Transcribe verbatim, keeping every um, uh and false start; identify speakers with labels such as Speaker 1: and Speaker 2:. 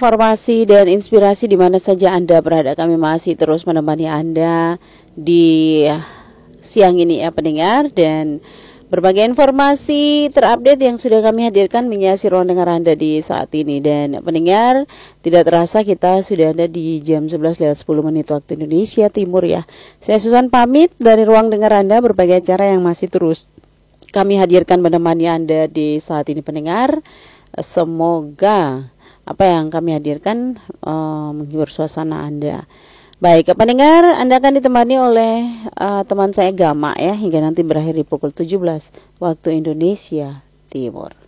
Speaker 1: informasi dan inspirasi di mana saja Anda berada. Kami masih terus menemani Anda di siang ini ya pendengar, dan berbagai informasi terupdate yang sudah kami hadirkan menghiasi ruang dengar Anda di saat ini. Dan pendengar, tidak terasa kita sudah ada di jam sebelas lewat sepuluh menit waktu Indonesia Timur ya. Saya Susan pamit dari ruang dengar Anda, berbagai acara yang masih terus kami hadirkan menemani Anda di saat ini pendengar. Semoga apa yang kami hadirkan uh, menghibur suasana Anda. Baik, pendengar, Anda akan ditemani oleh uh, teman saya Gama ya, hingga nanti berakhir di pukul tujuh belas waktu Indonesia Timur.